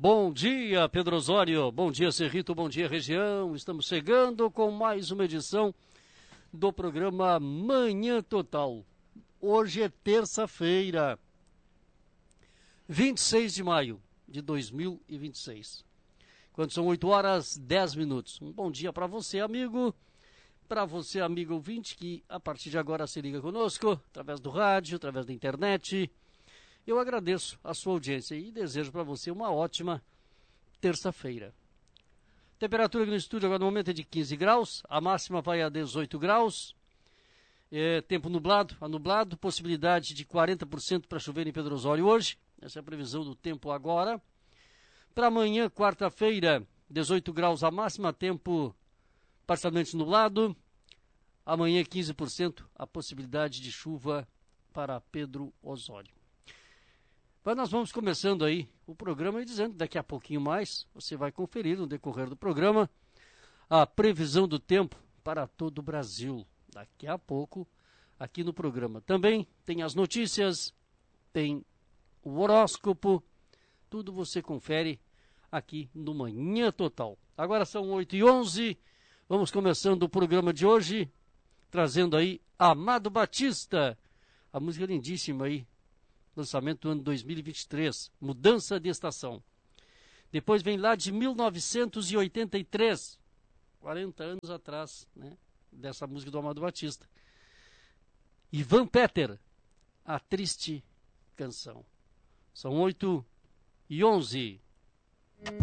Bom dia, Pedro Osório. Bom dia, Cerrito. Bom dia, região. Estamos chegando com mais uma edição do programa Manhã Total. Hoje é terça-feira, 26 de maio de 2026. Quando são 8 horas 10 minutos. Um bom dia para você, amigo. Para você, amigo ouvinte, que a partir de agora se liga conosco, através do rádio, através da internet. Eu agradeço a sua audiência e desejo para você uma ótima terça-feira. Temperatura aqui no estúdio agora no momento é de 15 graus, a máxima vai a 18 graus. Tempo nublado, possibilidade de 40% para chover em Pedro Osório hoje. Essa é a previsão do tempo agora. Para amanhã, quarta-feira, 18 graus a máxima, tempo parcialmente nublado. Amanhã, 15% a possibilidade de chuva para Pedro Osório. Mas nós vamos começando aí o programa e dizendo que daqui a pouquinho mais você vai conferir no decorrer do programa a previsão do tempo para todo o Brasil. Daqui a pouco aqui no programa. Também tem as notícias, tem o horóscopo, tudo você confere aqui no Manhã Total. Agora são 8h11, vamos começando o programa de hoje, trazendo aí Amado Batista, a música lindíssima aí, lançamento do ano 2023, Mudança de Estação. Depois vem lá de 1983, 40 anos atrás, né, dessa música do Amado Batista. Ivan Peter, A Triste Canção. São 8h11.